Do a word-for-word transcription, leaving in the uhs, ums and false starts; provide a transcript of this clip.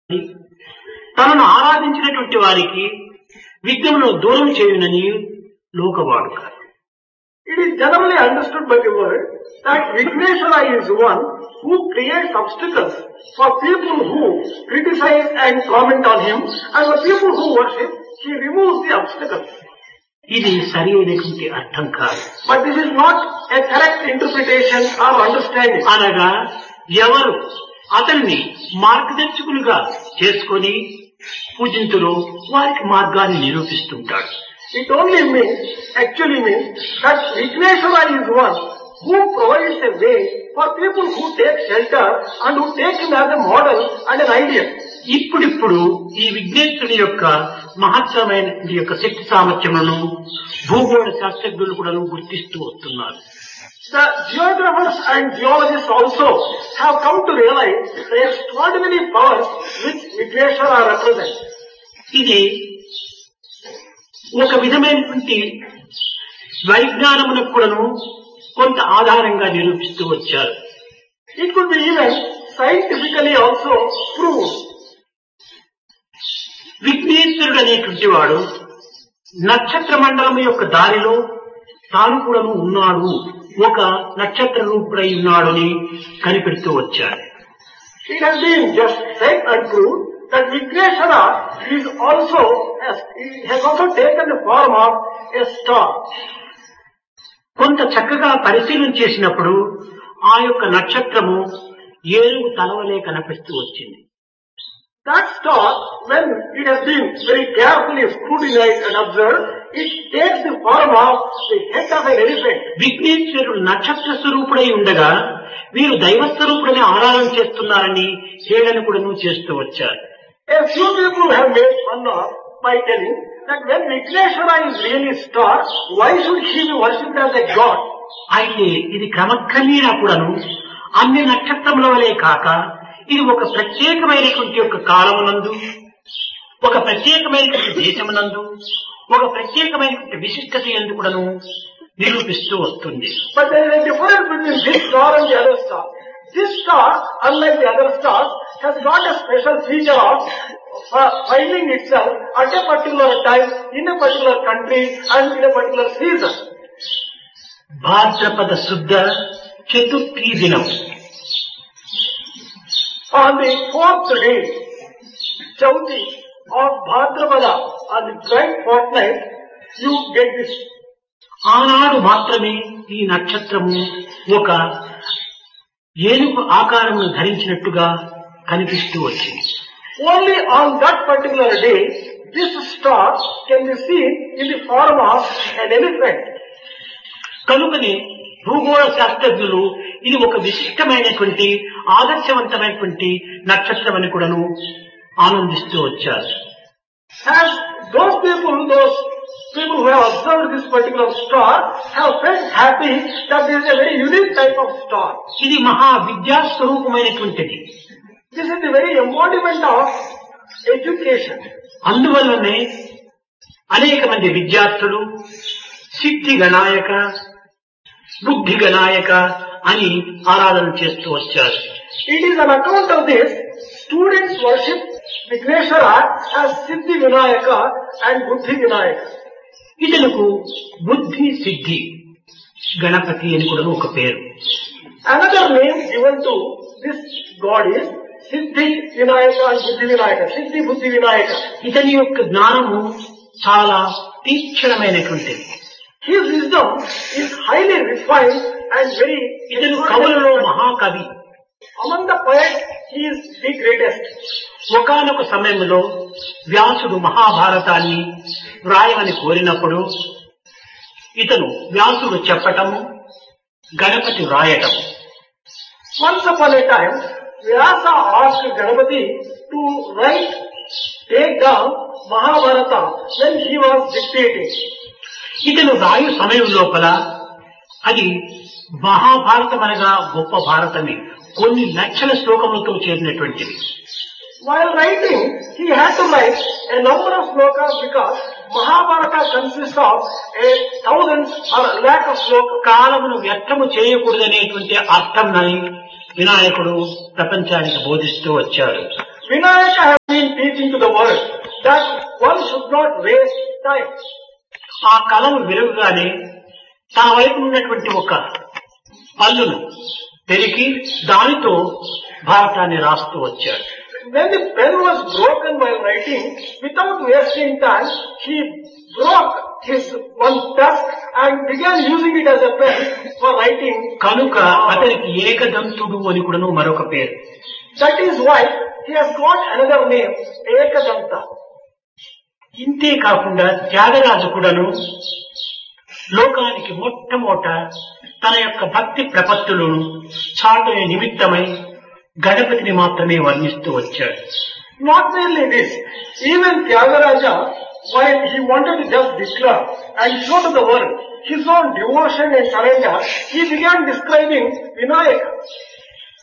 తనను ఆరాధించినటువంటి వారికి విఘ్నమును దూరం చేయునని లోకవాడుక. It is generally understood by the world that Vigneshwara is one who creates obstacles for people who criticize and comment on him, and for people who worship, he removes the obstacles. ఇది సరి అయినటువంటి అర్థం కాదు. But this is not a correct interpretation or understanding. అనగా ఎవరు అతన్ని మార్గదర్శకులుగా చేసుకొని పూజింతులో వారికి మార్గాన్ని నిరూపిస్తుంటాడు. It only means, actually means, that Vigneshwara is one who provides a way for people who take shelter and who take him as a model and an ideal. ఇప్పుడిప్పుడు ఈ విఘ్నేశ్వరుని యొక్క మహత్తరమైన యొక్క శక్తి సామర్థ్యములను భూగోళ శాస్త్రజ్ఞులు కూడా గుర్తిస్తూ వస్తున్నారు. The geographers and geologists also have come to realize the extraordinary powers which Vigneshwara represents. ఇది ఒక విధమైనటువంటి వైజ్ఞానమునకు కూడాను కొంత ఆధారంగా నిరూపిస్తూ వచ్చారు. It could be even scientifically also proved. విఘ్నేశ్వరుడు అనేటువంటి వాడు నక్షత్ర మండలం యొక్క దారిలో తాను కూడాను ఉన్నాడు, ఒక నక్షత్ర రూపుడై ఉన్నాడు అని కనిపెడుతూ వచ్చారు. It has been just said and proved that Vigneshwara is also has, has also taken the form of a star. కొంత చక్కగా పరిశీలన చేసినప్పుడు ఆ యొక్క నక్షత్రము ఏనుగు తలవలే కనిపిస్తూ వచ్చింది. That star, when it has been very carefully scrutinized and observed, it takes the form of the head of an elephant. విఘ్నేశ్వరుడు నక్షత్ర స్వరూపుడై ఉండగా వీరు దైవ స్వరూపుడని ఆరాధన చేస్తున్నారని హేళన కూడాను చేస్తూ వచ్చారు. A few people have made fun of by telling that when Vigneshwara is really star, why should he be worshipped as a god? అయితే ఇది క్రమక్రమేణా కూడాను అన్ని నక్షత్రముల వలె కాక ఇది ఒక ప్రత్యేకమైనటువంటి యొక్క కాలమునందు, ఒక ప్రత్యేకమైనటువంటి దేశమునందు, ఒక ప్రత్యేకమైనటువంటి విశిష్టత ఎందు కూడాను నిరూపిస్తూ వస్తుంది. But there is a difference between this star and the other star. This star, unlike the other stars, has got a special feature of uh, finding itself at a particular time, in a particular country and in a particular season. భాద్రపద శుద్ధ చతుర్థి దినం, on the fourth day, Chauthi of Bhadrapada, on the bright fortnight, you get this. ఆనాడు మాత్రమే ఈ నక్షత్రము ఒక ఏనుగు ఆకారమును ధరించినట్టుగా కనిపిస్తూ వచ్చింది. Only on that particular day, this star can be seen in the form of an elephant. కనుకనే భూగోళ శాస్త్రజ్ఞులు ఇది ఒక విశిష్టమైనటువంటి ఆదర్శవంతమైనటువంటి నక్షత్రం అని కూడాను ఆనందిస్తూ వచ్చారు. As those people, those people who have observed this particular star have felt happy that this is a very unique type of star. ఇది మహా విద్యా స్వరూపమైనటువంటిది. This is the very embodiment of education. అందువల్లనే అనేక మంది విద్యార్థులు సిద్ధి గణాయక, బుద్ధి గణాయక అని ఆరాధన చేస్తూ వచ్చారు. It is on account of this, students worship Vigneshwara as Siddhi Vinayaka and Buddhi Vinayaka. ఇతనుకు బుద్ధి సిద్ధి గణపతి అని కూడా ఒక పేరు. Another name given to this god is Siddhi Vinayaka and Buddhi Vinayaka. Siddhi Buddhi Vinayaka. ఇతని యొక్క జ్ఞానము చాలా తీక్షణమైనటువంటిది. His wisdom is highly refined and very. ఇతను కవులలో మహాకవి. Among the poets, he is the greatest. ఒకానొక సమయంలో వ్యాసుడు మహాభారతాన్ని వ్రాయమని కోరినప్పుడు ఇతను వ్యాసుడు చెప్పటము, Ganapati వ్రాయటం. Once upon a time, Vyasa asked Ganapati to write, take down Mahabharata when he was dictating. ఇతను రాయు సమయం లోపల అది మహాభారతం అనగా గొప్ప భారతమే, కొన్ని లక్షల శ్లోకములతో చేరినటువంటిది. While writing, he had to write a number of slokas because Mahabharata consists of a thousands or a lakh of slokas. కాలమును వ్యర్థము చేయకూడదనేటువంటి అర్థంని వినాయకుడు ప్రపంచానికి బోధిస్తూ వచ్చాడు. Vinayaka teaching to the world that one should not waste time. ఆ కళను వెలుగుగానే తన వైపు ఉన్నటువంటి ఒక పల్లును పెరికి దానితో భారతాన్ని రాస్తూ వచ్చాడు. When the pen was broken while writing, without wasting time, he broke his one tusk and began using it as a pen for writing. కనుక అతనికి ఏకదంతుడు అని కూడాను మరొక పేరు. That is why he has got another name, Ekadanta. ఇంతే కాకుండా త్యాగరాజు కూడాను లోకానికి మొట్టమొదట తన యొక్క భక్తి ప్రపత్తులను చాటునే నిమిత్తమై గణపతిని మాత్రమే వర్ణిస్తూ వచ్చాడు. Not merely this, even Tyagaraja, while he wanted to just declare and show to the world his own devotion and surrender, he began describing Vinayaka.